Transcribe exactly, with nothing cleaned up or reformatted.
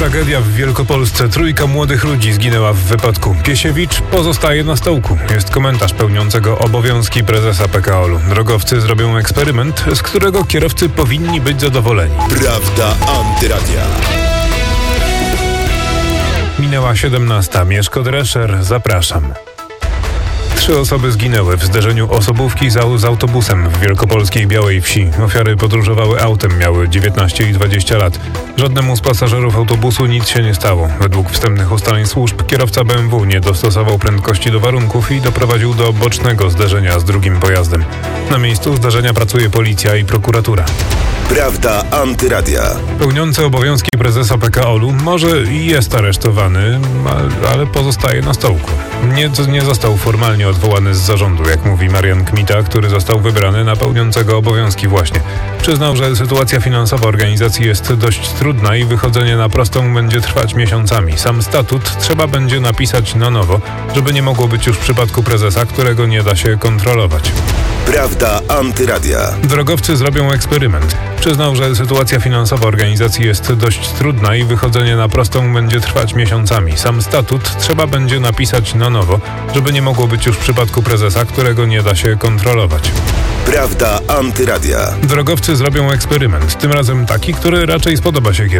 Tragedia w Wielkopolsce. Trójka młodych ludzi zginęła w wypadku. Piesiewicz pozostaje na stołku. Jest komentarz pełniącego obowiązki prezesa P K O L-u. Drogowcy zrobią eksperyment, z którego kierowcy powinni być zadowoleni. Prawda Antyradia. Minęła siedemnasta. Mieszko Drescher. Zapraszam. Trzy osoby zginęły w zderzeniu osobówki z, au- z autobusem w wielkopolskiej Białej Wsi. Ofiary podróżowały autem, miały dziewiętnaście i dwadzieścia lat. Żadnemu z pasażerów autobusu nic się nie stało. Według wstępnych ustaleń służb kierowca B M W nie dostosował prędkości do warunków i doprowadził do bocznego zderzenia z drugim pojazdem. Na miejscu zdarzenia pracuje policja i prokuratura. Prawda Antyradia. Pełniący obowiązki prezesa P K O L-u może i jest aresztowany, a- ale pozostaje na stołku. Nie, nie został formalnie odwołany z zarządu, jak mówi Marian Kmita, który został wybrany na pełniącego obowiązki właśnie. Przyznał, że sytuacja finansowa organizacji jest dość trudna i wychodzenie na prostą będzie trwać miesiącami. Sam statut trzeba będzie napisać na nowo, żeby nie mogło być już w przypadku prezesa, którego nie da się kontrolować. Prawda Antyradia. Drogowcy zrobią eksperyment. Przyznał, że sytuacja finansowa organizacji jest dość trudna i wychodzenie na prostą będzie trwać miesiącami. Sam statut trzeba będzie napisać na nowo, żeby nie mogło być już w przypadku prezesa, którego nie da się kontrolować. Prawda Antyradia. Drogowcy zrobią eksperyment, tym razem taki, który raczej spodoba się kierowcom.